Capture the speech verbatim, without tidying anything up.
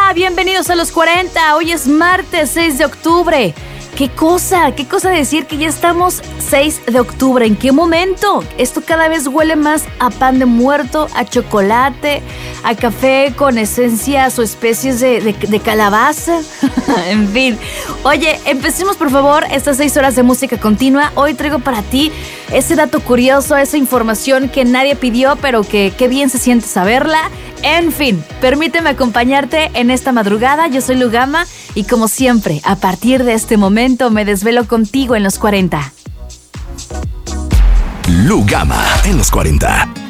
Hola, bienvenidos a los cuarenta. Hoy es martes seis de octubre. ¿Qué cosa? ¿Qué cosa decir que ya estamos seis de octubre? ¿En qué momento? Esto cada vez huele más a pan de muerto, a chocolate, a café con esencias o especies de, de, de calabaza. En fin. Oye, empecemos por favor estas seis horas de música continua. Hoy traigo para ti ese dato curioso, esa información que nadie pidió, pero que qué bien se siente saberla. En fin, permíteme acompañarte en esta madrugada. Yo soy Lugama y como siempre, a partir de este momento me desvelo contigo en los cuarenta. Lugama en los cuarenta.